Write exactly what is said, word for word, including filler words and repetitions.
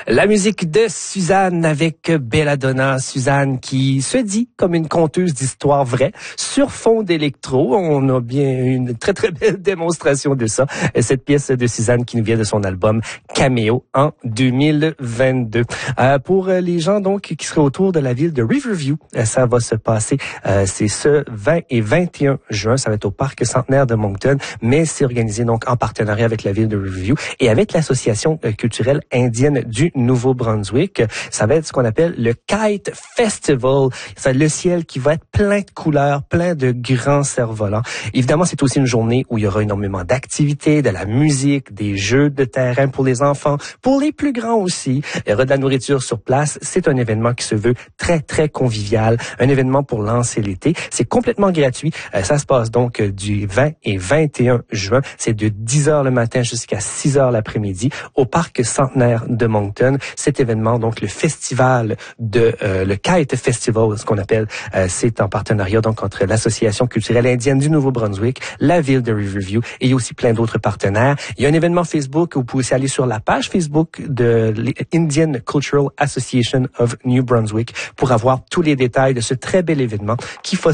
La musique de Suzanne avec Belladonna. Suzanne qui se dit comme une conteuse d'histoires vraies sur fond d'électro. On a bien une très très belle démonstration de ça. Cette pièce de Suzanne qui nous vient de son album Cameo en deux mille vingt-deux. Euh, pour les gens donc qui seraient autour de la ville de Riverview, ça va se passer. Euh, c'est ce vingt et vingt et un juin. Ça va être au parc Centenaire de Moncton, mais c'est organisé donc en partenariat avec la ville de Riverview et avec l'association culturelle indienne du Nouveau-Brunswick. Ça va être ce qu'on appelle le Kite Festival. C'est le ciel qui va être plein de couleurs, plein de grands cerfs-volants. Évidemment, c'est aussi une journée où il y aura énormément d'activités, de la musique, des jeux de terrain pour les enfants, pour les plus grands aussi. Il y aura de la nourriture sur place. C'est un événement qui se veut très, très convivial. Un événement pour lancer l'été. C'est complètement gratuit. Euh, ça se passe donc du vingt et vingt et un juin. C'est de dix heures le matin jusqu'à six heures l'après-midi au parc Centenaire de Moncton. Cet événement, donc le festival de euh, le Kite Festival, ce qu'on appelle, euh, c'est en partenariat donc entre l'association culturelle indienne du Nouveau-Brunswick, la ville de Riverview et il y a aussi plein d'autres partenaires. Il y a un événement Facebook où vous pouvez aussi aller sur la page Facebook de l'Indian Cultural Association of New Brunswick pour avoir tous les détails de ce très bel événement qui